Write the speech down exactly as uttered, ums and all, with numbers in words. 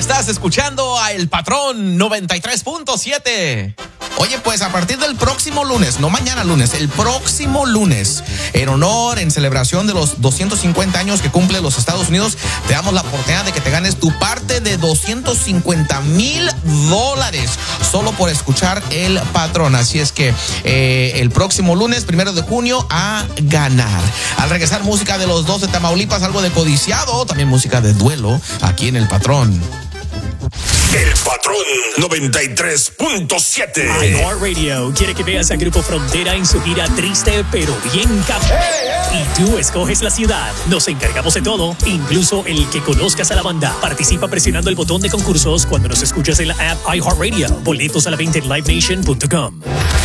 Estás escuchando a El Patrón noventa y tres punto siete. Oye, pues a partir del próximo lunes, no mañana lunes, el próximo lunes, en honor, en celebración de los doscientos cincuenta años que cumple los Estados Unidos, te damos la oportunidad de que te ganes tu parte de doscientos cincuenta mil dólares solo por escuchar El Patrón. Así es que eh, el próximo lunes, primero de junio, a ganar. Al regresar, música de los dos de Tamaulipas, algo de codiciado, también música de duelo aquí en El Patrón. El Patrón noventa y tres punto siete. iHeartRadio quiere que veas a Grupo Frontera en su gira triste pero bien cap. Y tú escoges la ciudad. Nos encargamos de todo, incluso el que conozcas a la banda. Participa presionando el botón de concursos cuando nos escuchas en la app iHeartRadio. Boletos a la venta en live nation punto com.